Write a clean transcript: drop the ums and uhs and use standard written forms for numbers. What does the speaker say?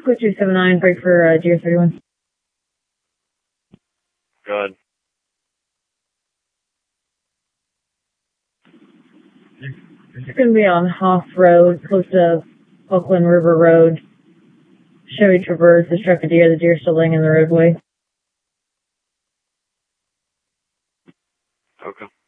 Code 279, break for Deer 31. Go ahead. It's going to be on Hoff Road, close to Oakland River Road. Chevy Traverse has struck a deer. The deer still laying in the roadway. Okay.